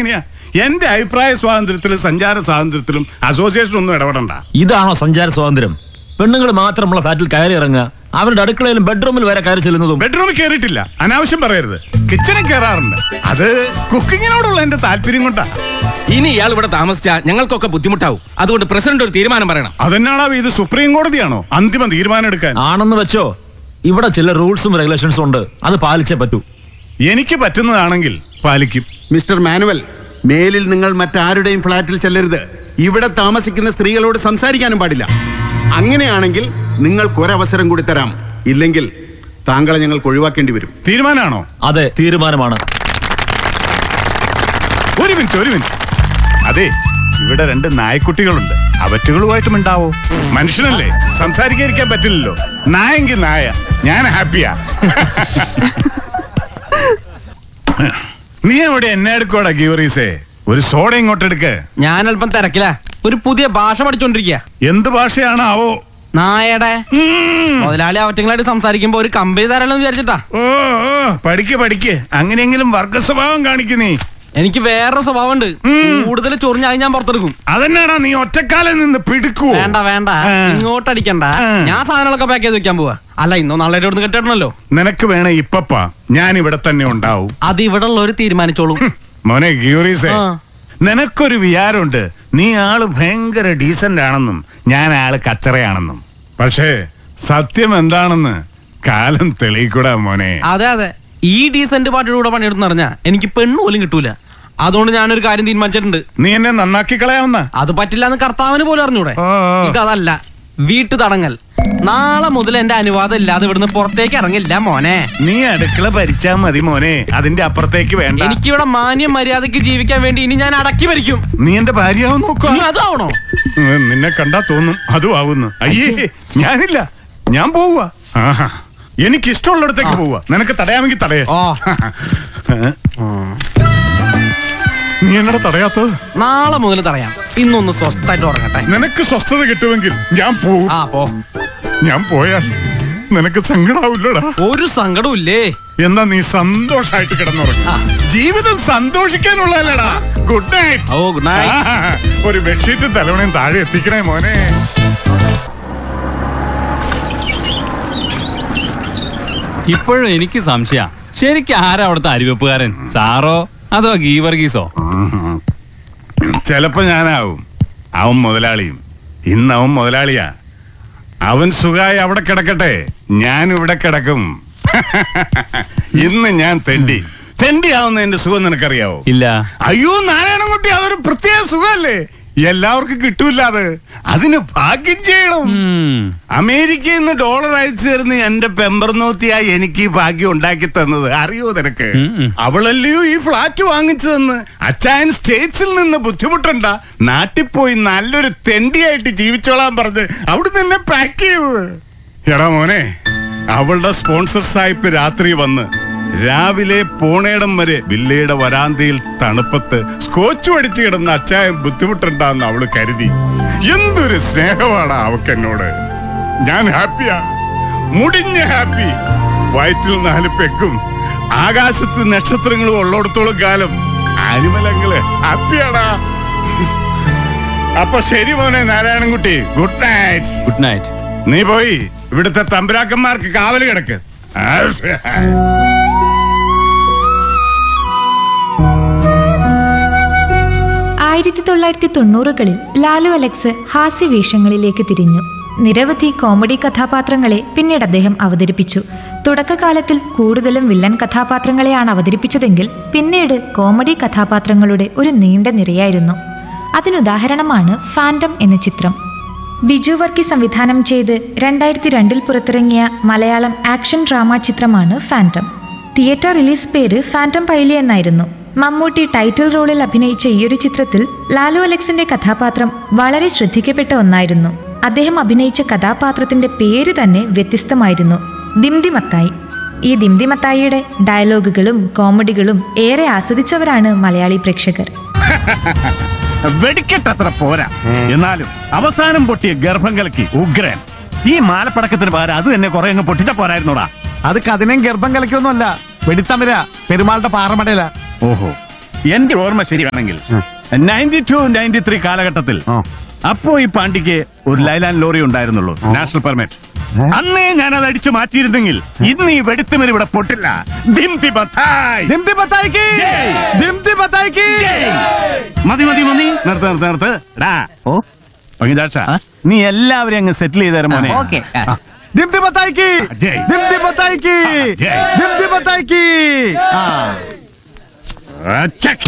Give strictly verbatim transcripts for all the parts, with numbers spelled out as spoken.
അതെങ്ങനെയാ? എന്റെ അഭിപ്രായ സ്വാതന്ത്ര്യത്തിലും സഞ്ചാര സ്വാതന്ത്ര്യത്തിലും അസോസിയേഷൻ ഒന്നും ഇടപെടണ്ട. ഇതാണോ സഞ്ചാര സ്വാതന്ത്ര്യം? പെണ്ണുങ്ങൾ മാത്രമുള്ള ഫ്ലാറ്റിൽ കയറി ഇറങ്ങുക, അവരുടെ അടുക്കളയിലും ബെഡ്റൂമിൽ വരെ കയറി ചെല്ലുന്നതും. ബെഡ്റൂമിൽ കയറിയിട്ടില്ല, അനാവശ്യം പറയരുത്. കിച്ചണിൽ കയറാറുണ്ട്. അത് കുക്കിങ്ങിനോടുള്ള എന്റെ താല്പര്യം കൊണ്ടാ. ഇനി ഇയാൾ ഇവിടെ താമസിച്ചാൽ ഞങ്ങൾക്കൊക്കെ ബുദ്ധിമുട്ടാവും. അതുകൊണ്ട് പ്രസിഡന്റ് ഒരു തീരുമാനം പറയണം. അതെന്നാണോ ഇത്? സുപ്രീം കോടതിയാണോ അന്തിമ തീരുമാനം എടുക്കാൻ? ആണെന്ന് വെച്ചോ, ഇവിടെ ചില റൂൾസും റെഗുലേഷൻസും ഉണ്ട്, അത് പാലിച്ചേ പറ്റൂ. എനിക്ക് പറ്റുന്നതാണെങ്കിൽ പാലിക്കും. മിസ്റ്റർ മാനുവൽ, മേലിൽ നിങ്ങൾ മറ്റാരുടെയും ഫ്ളാറ്റിൽ ചെല്ലരുത്. ഇവിടെ താമസിക്കുന്ന സ്ത്രീകളോട് സംസാരിക്കാനും പാടില്ല. അങ്ങനെയാണെങ്കിൽ നിങ്ങൾക്കൊരവസരം കൂടി തരാം. ഇല്ലെങ്കിൽ താങ്കളെ ഞങ്ങൾക്ക് ഒഴിവാക്കേണ്ടി വരും. തീരുമാനമാണോ? അതെ, തീരുമാനമാണ്. ഒരു മിനിറ്റ് ഒരു മിനിറ്റ് അതെ, ഇവിടെ രണ്ട് നായക്കുട്ടികളുണ്ട്. അവറ്റുകളുമായിട്ടും ഉണ്ടാവോ? മനുഷ്യനല്ലേ, സംസാരിക്കാതിരിക്കാൻ പറ്റില്ലല്ലോ. നായെങ്കിൽ നായ, ഞാൻ ഹാപ്പിയാ. നീ എവിടെ എന്നെ എടുക്കോടാ ഗീവറീസേ? ഒരു സോഡ ഇങ്ങോട്ട് എടുക്ക്. ഞാൻ അല്പം തിരക്കില്ല, ഒരു പുതിയ ഭാഷ പഠിച്ചോണ്ടിരിക്കുക. എന്ത് ഭാഷയാണ് ആവോ? നായയുടെ. മുതലാളി അവറ്റങ്ങളായിട്ട് സംസാരിക്കുമ്പോ ഒരു കമ്പനി തരാമെന്ന് വിചാരിച്ചിട്ടാ. ഓ ഓ പഠിക്ക് പഠിക്ക്. അങ്ങനെയെങ്കിലും വർഗ സ്വഭാവം കാണിക്കുന്നേ. എനിക്ക് വേറെ സ്വഭാവം ഉണ്ട്, കൂടുതൽ ചൊറിഞ്ഞായി ഞാൻ പുറത്തെടുക്കും. അതെന്നാടാ നീ ഒറ്റക്കാലം നിന്ന് പിടിക്കൂ? വേണ്ട വേണ്ട, ഇങ്ങോട്ട് അടിക്കണ്ട. ഞാൻ സാധനങ്ങളൊക്കെ പാക്ക് ചെയ്ത് വെക്കാൻ പോവാ. അല്ല, ഇന്നോ നാളെ ഇവിടുന്ന് കെട്ടിടണല്ലോ. നിനക്ക് വേണേ ഇപ്പപ്പാ, ഞാൻ ഇവിടെ തന്നെ ഉണ്ടാവും. അത് ഇവിടെ ഉള്ളവര് തീരുമാനിച്ചോളൂ. മോനെ ഗീവറീസേ, നിനക്കൊരു വിചാരമുണ്ട്, നീ ആള് ഭയങ്കര ഡീസന്റ് ആണെന്നും ഞാൻ ആള് കച്ചറയാണെന്നും. പക്ഷേ സത്യം എന്താണെന്ന് കാലം തെളിയിക്കൂടാ മോനെ. അതെ അതെ, ഈ ഡീസന്റ് പാർട്ടിയുടെ കൂടെ പണിയെടുത്ത് പറഞ്ഞാ എനിക്ക് പെണ്ണ് പോലും കിട്ടൂല. അതുകൊണ്ട് ഞാനൊരു കാര്യം തീരുമാനിച്ചിട്ടുണ്ട്. നീ എന്നെ നന്നാക്കി കളയാവുന്ന? അത് പറ്റില്ല എന്ന് കർത്താവിന് പോലും അറിഞ്ഞൂടെ. ഇതല്ല, വീട്ടു തടങ്ങൽ. നാളെ മുതൽ എന്റെ അനുവാദം ഇല്ലാതെ ഇവിടുന്ന് പുറത്തേക്ക് ഇറങ്ങില്ല മോനെ. നീ അടുക്കള ഭരിച്ചാ മതി മോനെ, അതിന്റെ അപ്പുറത്തേക്ക് വേണ്ട. എനിക്കിവിടെ മാന്യം മര്യാദക്ക് ജീവിക്കാൻ വേണ്ടി ഇനി ഞാൻ അടക്കി ഭരിക്കും. നീ എന്റെ ഭാര്യയാവും നോക്കുക. അതാവണോ? നിന്നെ കണ്ടാ തോന്നും അതും ആവുന്നു. അയ്യേ, ഞാനില്ല, ഞാൻ പോവുക. ആഹാ, എനിക്ക് ഇഷ്ടമുള്ളിടത്തേക്ക് പോവുക. നിനക്ക് തടയാമെങ്കിൽ തടയാ. നീ എന്നോട് തടയാത്തത്? നാളെ മുതൽ തടയാം. ഇന്നൊന്ന് സ്വസ്ഥമായിട്ട് ഉറങ്ങട്ടെ. നിനക്ക് സ്വസ്ഥത കിട്ടുമെങ്കിൽ ഞാൻ പോവും. ആ പോ. ഞാൻ പോയാൽ നിനക്ക് സങ്കടാവില്ലടാ? ഒരു സങ്കടവും ഇല്ലേ? എന്നാ നീ സന്തോഷായിട്ട് കിടന്നുറങ്ങ. ജീവിതം സന്തോഷിക്കാനുള്ളതല്ലടാ. Good night. ഓ ഗുഡ് നൈറ്റ്. ഒരു ബെഡ്ഷീറ്റും തലവണയും താഴെ എത്തിക്കണേ മോനെ. ഇപ്പോഴും എനിക്ക് സംശയ, ശരിക്കും ആരാ അവിടുത്തെ അരിവെപ്പുകാരൻ? സാറോ അതോ ഗീവർഗീസോ? ചിലപ്പോ ഞാനാവും. അവൻ മുതലാളിയും. ഇന്ന് അവൻ മുതലാളിയാ. അവൻ സുഖമായി അവിടെ കിടക്കട്ടെ, ഞാൻ ഇവിടെ കിടക്കും. ഇന്ന് ഞാൻ തെണ്ടി തെണ്ടി ആവുന്ന എന്റെ സുഖം നിനക്കറിയാവോ? ഇല്ല. അയ്യോ നാരായണൻകുട്ടി, അതൊരു പ്രത്യേക സുഖല്ലേ, എല്ലാവർക്കും കിട്ടൂല. അത് അതിന് ഭാഗ്യം ചെയ്യണം. അമേരിക്കയിൽ നിന്ന് ഡോളർ അയച്ചു തരുന്ന എന്റെ പെമ്പർനോത്തിയാ എനിക്ക് ഈ ഭാഗ്യം ഉണ്ടാക്കി തന്നത്. അറിയോ നിനക്ക്? അവളല്ലയോ ഈ ഫ്ലാറ്റ് വാങ്ങിച്ചു തന്ന്. അച്ചായൻ സ്റ്റേറ്റ്സിൽ നിന്ന് ബുദ്ധിമുട്ടണ്ട, നാട്ടിൽ പോയി നല്ലൊരു തെണ്ടിയായിട്ട് ജീവിച്ചോളാൻ പറഞ്ഞ് അവിടെ നിന്ന് പാക്ക് ചെയ്തത്. എടാ മോനെ, അവളുടെ സ്പോൺസർ സായിപ്പ് രാത്രി വന്ന് രാവിലെ പോണേടം വരെ വില്ലയുടെ വരാന്തയിൽ തണുപ്പത്ത് സ്കോച്ച് അടിച്ചു കിടന്ന അച്ചായൻ ബുദ്ധിമുട്ടുണ്ടാന്ന് അവള് കരുതി. എന്തൊരു സ്നേഹമാണ് അവക്ക് എന്നോട്. ഞാൻ ഹാപ്പിയാ, മുടിഞ്ഞ ഹാപ്പി. വയറ്റിൽ നാല് പെക്കും ആകാശത്ത് നക്ഷത്രങ്ങളും ഉള്ളിടത്തോളം കാലം ആനിമലങ്ങള് ഹാപ്പിയാടാ. അപ്പൊ ശരി മോനെ Narayanankutty, good night. Good night. നീ പോയി ഇവിടുത്തെ തമ്പുരാക്കന്മാർക്ക് കാവല് കിടക്ക്. ആയിരത്തി തൊള്ളായിരത്തി തൊണ്ണൂറുകളിൽ ലാലു അലക്സ് ഹാസ്യവേഷങ്ങളിലേക്ക് തിരിഞ്ഞു. നിരവധി കോമഡി കഥാപാത്രങ്ങളെ പിന്നീട് അദ്ദേഹം അവതരിപ്പിച്ചു. തുടക്കകാലത്തിൽ കൂടുതലും വില്ലൻ കഥാപാത്രങ്ങളെയാണ് അവതരിപ്പിച്ചതെങ്കിൽ പിന്നീട് കോമഡി കഥാപാത്രങ്ങളുടെ ഒരു നീണ്ട നിരയായിരുന്നു. അതിനുദാഹരണമാണ് ഫാന്റം എന്ന ചിത്രം. ബിജു വർക്കി സംവിധാനം ചെയ്ത് രണ്ടായിരത്തി രണ്ടിൽ പുറത്തിറങ്ങിയ മലയാളം ആക്ഷൻ ഡ്രാമ ചിത്രമാണ് ഫാന്റം. തിയേറ്റർ റിലീസ് പേര് ഫാന്റം പൈലി എന്നായിരുന്നു. മമ്മൂട്ടി ടൈറ്റിൽ റോളിൽ അഭിനയിച്ച ഈയൊരു ചിത്രത്തിൽ ലാലു അലക്സിന്റെ കഥാപാത്രം വളരെ ശ്രദ്ധിക്കപ്പെട്ട ഒന്നായിരുന്നു. അദ്ദേഹം അഭിനയിച്ച കഥാപാത്രത്തിന്റെ പേര് തന്നെ വ്യത്യസ്തമായിരുന്നു, ദിംദിമത്തായി. ഈ ദിംദിമത്തായിയുടെ ഡയലോഗുകളും കോമഡികളും ഏറെ ആസ്വദിച്ചവരാണ് മലയാളി പ്രേക്ഷകർ. വെടിക്കെട്ടത്ര പോരാ, എന്നാലും അവസാനം പൊട്ടിയ ഗർഭം കലക്കി ഉഗ്രൻ. ഈ മാലപ്പടക്കത്തിന് പകരം അത് തന്നെ കുറെ അങ്ങ് പൊട്ടിച്ച പോരായിരുന്നോടാ. അത് കതിനെയും ഗർഭം കലക്കൊന്നുമല്ല, വെടിത്തമിര പെരുമാളുടെ പാറമടയില. ഓഹോ, എന്റെ ഓർമ്മ ശരിയാണെങ്കിൽ നയൻറ്റി ടു നയൻറ്റി ത്രീ കാലഘട്ടത്തിൽ അപ്പോ ഈ പാണ്ടിക്ക് ഒരു ലൈലാൻഡ് ലോറി ഉണ്ടായിരുന്നുള്ളൂ, നാഷണൽ പെർമിറ്റ്. അന്നേ ഞാൻ അത് അടിച്ചു മാറ്റിയിരുന്നെങ്കിൽ ഇന്ന് ഈ വെടിത്തുമൽ ഇവിടെ പൊട്ടില്ല. ദിംതി ബത്തായ്. ദിംതി ബത്തായിക്ക്! ദിംതി ബത്തായിക്ക്! മതി മതി മതി നിർത്ത് നിർത്ത് നിർത്ത്. ഡാ പങ്കിദാക്ഷ, നീ എല്ലാവരെയും അങ്ങ് സെറ്റിൽ ചെയ്ത് തരാം മോനെ. ദിംതി ബത്തായിക്ക്! ജയ്. ദിംതി ബത്തായിക്ക്! ജയ്. ദിംതി ബത്തായിക്ക്! ആ, ചെക്ക്.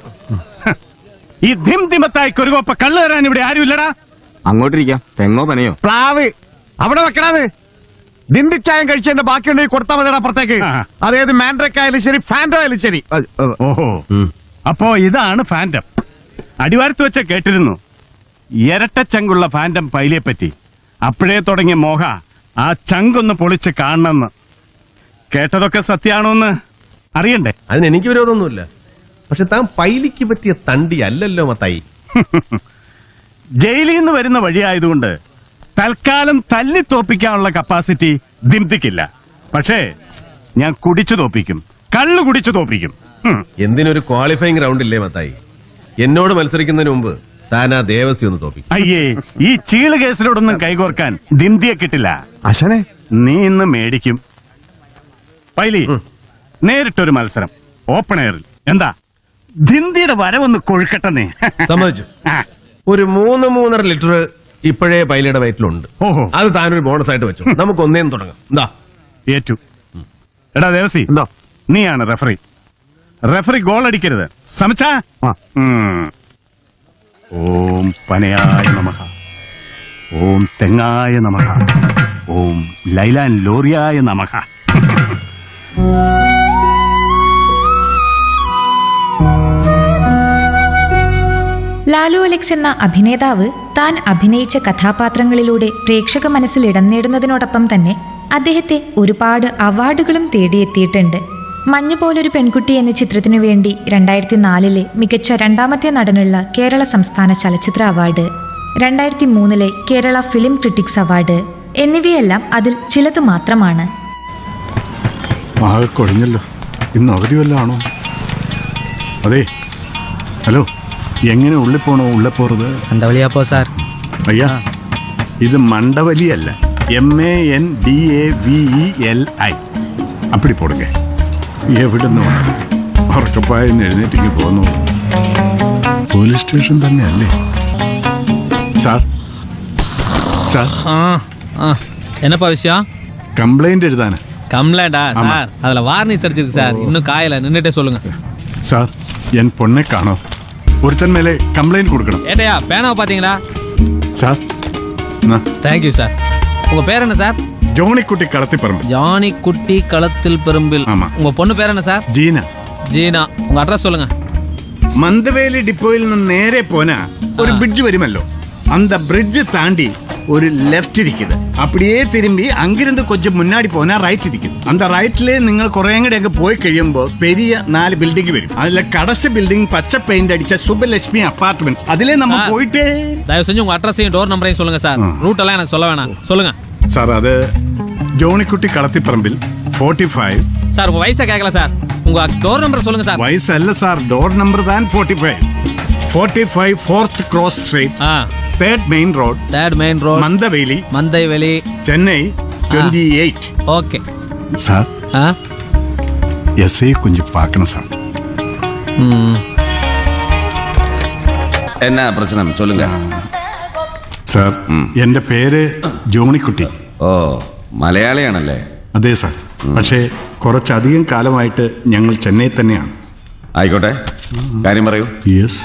ഈ ദിംതി ബത്തായിക്ക് ഒരു കോപ്പ കള്ളു തരാൻ ഇവിടെ ആരുമില്ലടാ. അങ്ങോട്ടിരിക്കാം. തെങ്ങോ പനയോ? പ്ലാവ് അവിടെ വെക്കണത്. ദിന്തിച്ചായം കഴിച്ചതിന്റെ ബാക്കിയുണ്ടെങ്കിൽ കൊടുത്താൽ മതിയുടെ അപ്പുറത്തേക്ക്. ആ. അതേത് മാൻഡ്രക്ക് ആയാലും ശരി, ഫാൻഡോ ആയാലും ശരി. ഓഹോ, അപ്പോ ഇതാണ് ഫാൻറ്റം. അടിവാരത്ത് വെച്ച കേട്ടിരുന്നു ഇരട്ടച്ചങ്കുള്ള ഫാൻറ്റം പൈലിയെ പറ്റി. അപ്പോഴേ തുടങ്ങിയ മോഹ ആ ചങ്കൊന്ന് പൊളിച്ച് കാണണമെന്ന്. കേട്ടതൊക്കെ സത്യാണോന്ന് അറിയണ്ടേ? അതിന് എനിക്ക് വിരോധമൊന്നുമില്ല. പക്ഷെ താൻ പൈലിക്ക് പറ്റിയ തണ്ടി അല്ലല്ലോ മത്തായി. ജയിലിൽ നിന്ന് വരുന്ന വഴിയായതുകൊണ്ട് തൽക്കാലം തല്ലി തോപ്പിക്കാനുള്ള കപ്പാസിറ്റി ദിംതിക്കില്ല. പക്ഷേ ഞാൻ കുടിച്ചു തോപ്പിക്കും, കള്ളു കുടിച്ചു തോപ്പിക്കും. ഹും. എന്തിനൊരു ക്വാളിഫയിങ് റൗണ്ട് ഇല്ലേ മത്തായി? എന്നോട് മത്സരിക്കുന്നതിന് മുമ്പ് താൻ ആ ദേവസ്വം ഒന്ന് തോപ്പിക്കും. അയ്യേ, ഈ ചീള് കേസിലോടൊന്നും കൈകോർക്കാൻ ദിംതിയെ കിട്ടില്ല. അശനെ നീ ഇന്ന് മേടിക്കും. പൈലി, നേരിട്ടൊരു മത്സരം ഓപ്പൺ എയറിൽ. എന്താ ദിന്തിയുടെ വരവൊന്ന് കൊഴുക്കട്ടെ. സമ്മതിച്ചു. ഒരു മൂന്ന് മൂന്നര ലിറ്റർ ഇപ്പോഴേ പൈലയുടെ വയറ്റിലുണ്ട്. ഓഹോ, അത് താനൊരു ബോണസ് ആയിട്ട് വെച്ചു. നമുക്ക് ഒന്നേന്ന് തുടങ്ങാം. എന്താ? ഏറ്റു. എടാ ദേവസി, എന്താ? നീയാണ് റെഫറി. റെഫറി ഗോൾ അടിക്കരുത്. സമച്ചാ? ഉം. ഓം പനയായ നമഃ, ഓം തെങ്ങായ നമഃ, ഓം ലൈലാൻ ലോറിയായ നമഃ. ലാലു അലക്സ് എന്ന അഭിനേതാവ് താൻ അഭിനയിച്ച കഥാപാത്രങ്ങളിലൂടെ പ്രേക്ഷക മനസ്സിൽ ഇടം നേടുന്നതിനോടൊപ്പം തന്നെ അദ്ദേഹത്തെ ഒരുപാട് അവാർഡുകളും തേടിയെത്തിയിട്ടുണ്ട്. മഞ്ഞുപോലൊരു പെൺകുട്ടി എന്ന ചിത്രത്തിനു വേണ്ടി രണ്ടായിരത്തി നാലിലെ മികച്ച രണ്ടാമത്തെ നടനുള്ള കേരള സംസ്ഥാന ചലച്ചിത്ര അവാർഡ്, രണ്ടായിരത്തി മൂന്നിലെ കേരള ഫിലിം ക്രിട്ടിക്സ് അവാർഡ് എന്നിവയെല്ലാം അതിൽ ചിലത് മാത്രമാണ്. ആകെ കൊഴിഞ്ഞല്ലോ. ഇന്ന് അവധി വല്ലതാണോ? അതെ, ഹലോ, എങ്ങനെ ഉള്ളിൽ പോണോ? ഉള്ളിൽ പോறது എന്താ വലിയപ്പോ സാർ? അയ്യാ, ഇത് മണ്ടവലിയല്ല, M A N D A V E L I. അപ്പടി പോടുക. എവിടുന്ന് വേണം? ഉറക്കപ്പായെന്ന് എഴുന്നേറ്റിക്ക് പോന്നു. പോലീസ് സ്റ്റേഷൻ തന്നെയല്ലേ സാർ? സാർ, என்னப்பா விஷயம்? കംപ്ലൈന്റ് എഴുതാനാ. கம்ப்ளைண்டா சார்? அதுல வார்னிஷ் அடிச்சிருக்கு சார். இன்னும் காயல, நின்னுட்டே சொல்லுங்க സാർ. എൻ പൊന്നെ കാണോ, ഒരുത്തൻ മേലെ കംപ്ലൈന്റ് കൊടുക്കണം. ஏட்டையா பேனாவை பாத்தீங்களா? Sir, thank you sir. உங்க பேர் என்ன சார்? ജോണിക്കുട്ടി കളത്തിപ്പറമ്പ്. ஜானி குட்டி களத்தில் பெரும்பில். ஆமா. உங்க பொண்ணு பேர் என்ன சார்? ജീന. ஜீனா. உங்க அட்ரஸ் சொல்லுங்க. മന്ദവേലി ഡിപ്പോയിൽ നിന്ന് നേരെ പോനാ ഒരു ബ്രിഡ്ജ് വരുമല്ലോ, அந்த பிரிட்ஜ் தாண்டி ஒரு லெஃப்ட் இருக்குது. அப்படியே திரும்பி அங்கிருந்து கொஞ்சம் முன்னாடி போனா ரைட் இருக்குது. அந்த ரைட்ல നിങ്ങൾ കുറേങ്ങടെയൊക്കെ പോയി കഴിയുമ്പോൾ പെരിയ നാല് ബിൽഡിംഗ് വരും. അതിലെ കടശ ബിൽഡിംഗ് പച്ച പെയിന്റ് അടിച്ച സുബ്ബലക്ഷ്മി അപ്പാർട്ട്മെന്റ്സ്. അതിലെ നമ്മൾ പോയിട്ടേ. தயவு செஞ்சு உங்க அட்ரஸையும் டோர் நம்பரையும் சொல்லுங்க சார். ரூட் எல்லாம் எனக்கு சொல்ல வேணாம், சொல்லுங்க സാർ. അത് Johnykutty Kalathiparambil forty five. Sir உங்க வயசை கேட்கல சார், உங்க டோர் நம்பர் சொல்லுங்க சார். വയസ്സല്ല സാർ, ഡോർ നമ്പർ താൻ forty five. Forty five fourth cross street, ah, third main road, third main road, മന്ദവേലി, Mandaveli, Chennai twenty eight. Okay. Sir, ah, S I കുഞ്ഞ് പാക്കണം sir. ம், என்ன பிரச்சனை சொல்லுங்க. സാർ, എന്റെ പേര് ജോണിക്കുട്ടി. ഓ, മലയാളിയാണല്ലേ? അതെ സാർ, പക്ഷേ കുറച്ചധികം കാലമായിട്ട് ഞങ്ങൾ ചെന്നൈ തന്നെയാണ്. ആയിക്കോട്ടെ, കാര്യം പറയൂ. യെസ്.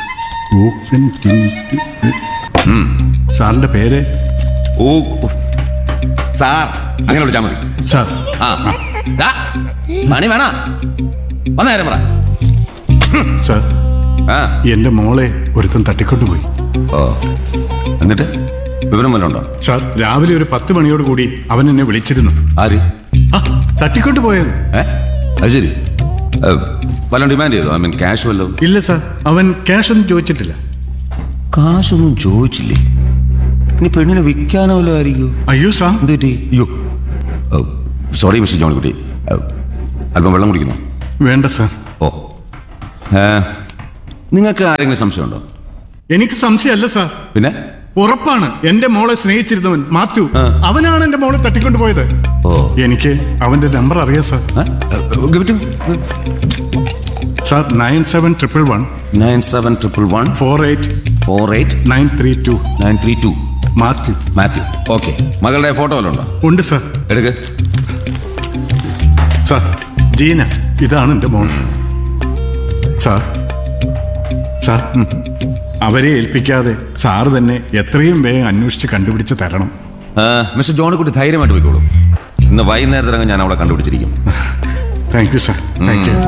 സാറിന്റെ പേര്? ഓ, സാർ അങ്ങനെ വിളിച്ചാൽ മതി. സാർ, ആ, ദാ, പണി വേണ വന്നേരം പറ. സാർ, ആ, എന്റെ മോളെ ഒരുത്തൻ തട്ടിക്കൊണ്ടുപോയി. ഓ, എന്നിട്ട് വിവരം വല്ലതും ഉണ്ടോ? സാർ, രാവിലെ ഒരു പത്ത് മണിയോട് കൂടി അവൻ എന്നെ വിളിച്ചിരുന്നു. ആര്? ആ, തട്ടിക്കൊണ്ടുപോയത്. ഏ, അത് ശരി. വല്ലതും ഡിമാൻഡ് ചെയ്തോ? ഐ മീൻ ക്യാഷ് വല്ലതും? ഇല്ല സാർ, അവൻ ക്യാഷ് ഒന്നും ചോദിച്ചിട്ടില്ല. കാശൊന്നും ചോദിച്ചില്ലേ? ഇനി പെണ്ണിനെ വിൽക്കാനോ വല്ലോ ആയിരിക്കും. അയ്യോ സാർ. എന്ത് പറ്റി? അയ്യോ, സോറി മിസ്റ്റർ ജോണിക്കുട്ടി, അല്പം വെള്ളം കുടിക്കുന്നു? വേണ്ട സാർ. ഓ, നിങ്ങൾക്ക് ആരെങ്കിലും സംശയമുണ്ടോ? എനിക്ക് സംശയമല്ല സാർ, പിന്നെ ഉറപ്പാണ്. എന്റെ മോളെ സ്നേഹിച്ചിരുന്നവൻ മാത്യു, അവനാണ് എന്റെ മോളെ തട്ടിക്കൊണ്ടുപോയത്. ഓ എനിക്ക് അവന്റെ നമ്പർ അറിയാം sir. Sir nine seven triple one nine seven triple one four eight four eight nine three to nine three to Mathew. Mathew. Okay, മകളുടെ ഫോട്ടോ വല്ലതും ഉണ്ടോ? ഉണ്ട് സാർ. എടുക്ക്. സാർ, ജീന, ഇതാണ് എന്റെ മോൾ. സാർ സാർ അവരെ ഏൽപ്പിക്കാതെ സാറ് തന്നെ എത്രയും വേഗം അന്വേഷിച്ച് കണ്ടുപിടിച്ച് തരണം. മിസ്റ്റർ ജോണിക്കുട്ടി ധൈര്യമായിട്ട് പോയിക്കോളൂ. ഇന്ന് വൈകുന്നേരത്തിനകം ഞാൻ അവളെ കണ്ടുപിടിച്ചിരിക്കും. Thank you sir. Thank you.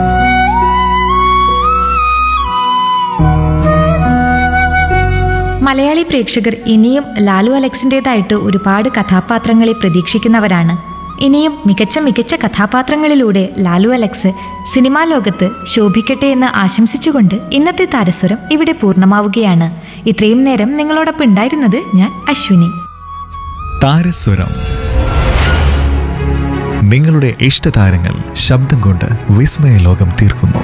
Malayali പ്രേക്ഷകർ ഇനിയും ലാലു അലക്സിൻ്റെതായിട്ട് ഒരുപാട് കഥാപാത്രങ്ങളെ പ്രതീക്ഷിക്കുന്നവരാണ്. ഇനിയും മികച്ച മികച്ച കഥാപാത്രങ്ങളിലൂടെ ലാലു അലക്സ് സിനിമാ ലോകത്ത് ശോഭിക്കട്ടെ എന്ന് ആശംസിച്ചുകൊണ്ട് ഇന്നത്തെ താരസ്വരം ഇവിടെ പൂർണ്ണമാവുകയാണ്. ഇത്രയും നേരം നിങ്ങളോടൊപ്പം ഉണ്ടായിരുന്നത് ഞാൻ അശ്വിനി. താരസ്വരം, നിങ്ങളുടെ ഇഷ്ടതാരങ്ങൾ ശബ്ദം കൊണ്ട് വിസ്മയ ലോകം തീർക്കുന്നു.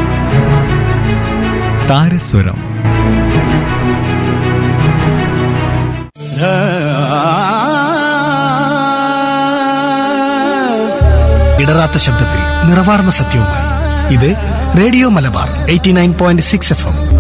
താരസ്വരം. ഇടറാത്ത ശബ്ദത്തിൽ നിറവാർന്ന സത്യവുമായി ഇത് radio Malabar eighty nine point six F M.